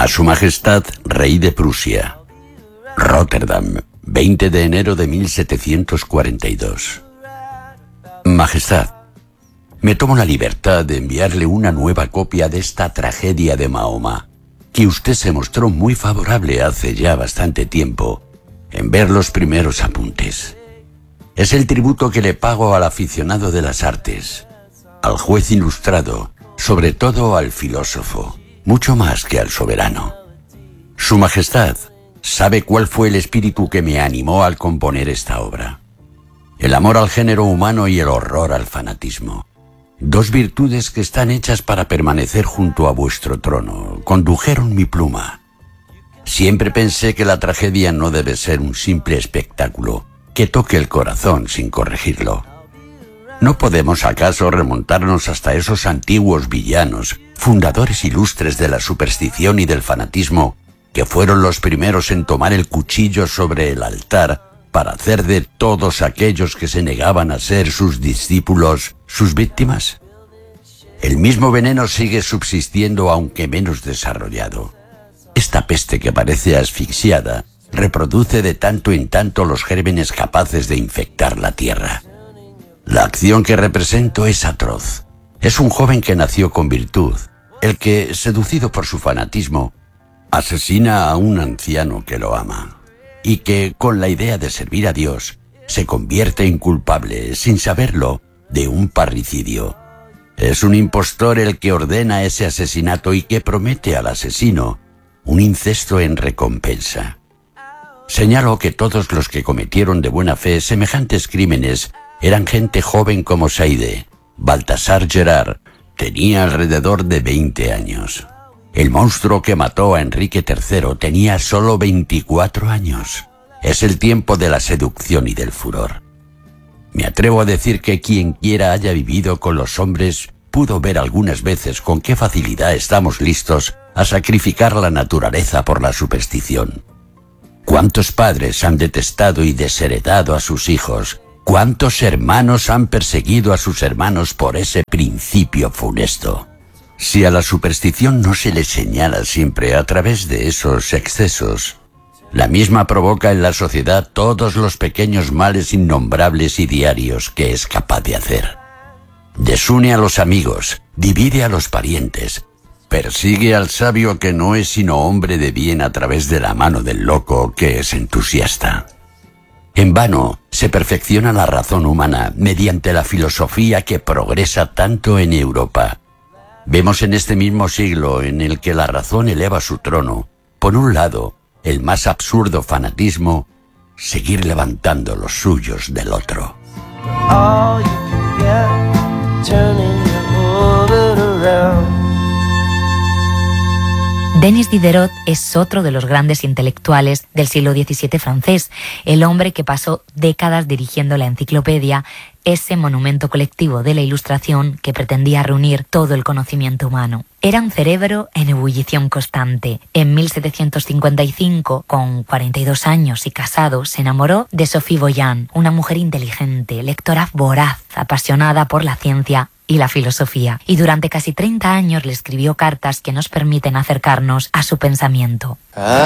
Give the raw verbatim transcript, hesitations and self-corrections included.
Su Majestad, Rey de Prusia. Rotterdam, veinte de enero de mil setecientos cuarenta y dos. Majestad, me tomo la libertad de enviarle una nueva copia de esta tragedia de Mahoma, que usted se mostró muy favorable hace ya bastante tiempo en ver los primeros apuntes. Es el tributo que le pago al aficionado de las artes, al juez ilustrado, sobre todo al filósofo, mucho más que al soberano. Su Majestad sabe cuál fue el espíritu que me animó al componer esta obra. El amor al género humano y el horror al fanatismo. Dos virtudes que están hechas para permanecer junto a vuestro trono, condujeron mi pluma. Siempre pensé que la tragedia no debe ser un simple espectáculo que toque el corazón sin corregirlo. ¿No podemos acaso remontarnos hasta esos antiguos villanos, fundadores ilustres de la superstición y del fanatismo, que fueron los primeros en tomar el cuchillo sobre el altar para hacer de todos aquellos que se negaban a ser sus discípulos sus víctimas? El mismo veneno sigue subsistiendo, aunque menos desarrollado. Esta peste que parece asfixiada reproduce de tanto en tanto los gérmenes capaces de infectar la tierra. La acción que represento es atroz. Es un joven que nació con virtud, el que, seducido por su fanatismo, asesina a un anciano que lo ama, y que, con la idea de servir a Dios, se convierte en culpable, sin saberlo, de un parricidio. Es un impostor el que ordena ese asesinato y que promete al asesino un incesto en recompensa. Señalo que todos los que cometieron de buena fe semejantes crímenes eran gente joven como Saide. Baltasar Gerard tenía alrededor de veinte años. El monstruo que mató a Enrique tercero tenía solo veinticuatro años. Es el tiempo de la seducción y del furor. Me atrevo a decir que quien quiera haya vivido con los hombres pudo ver algunas veces con qué facilidad estamos listos a sacrificar la naturaleza por la superstición. ¿Cuántos padres han detestado y desheredado a sus hijos? ¿Cuántos hermanos han perseguido a sus hermanos por ese principio funesto? Si a la superstición no se le señala siempre a través de esos excesos, la misma provoca en la sociedad todos los pequeños males innombrables y diarios que es capaz de hacer. Desune a los amigos, divide a los parientes, persigue al sabio que no es sino hombre de bien a través de la mano del loco que es entusiasta. En vano se perfecciona la razón humana mediante la filosofía que progresa tanto en Europa. Vemos en este mismo siglo en el que la razón eleva su trono, por un lado, el más absurdo fanatismo, seguir levantando los suyos del otro. All you can get, turning your orbit around. Denis Diderot es otro de los grandes intelectuales del siglo diecisiete francés, el hombre que pasó décadas dirigiendo la Enciclopedia, ese monumento colectivo de la Ilustración que pretendía reunir todo el conocimiento humano. Era un cerebro en ebullición constante. En mil setecientos cincuenta y cinco, con cuarenta y dos años y casado, se enamoró de Sophie Boyan, una mujer inteligente, lectora voraz, apasionada por la ciencia y la filosofía, y durante casi treinta años le escribió cartas que nos permiten acercarnos a su pensamiento. Ah.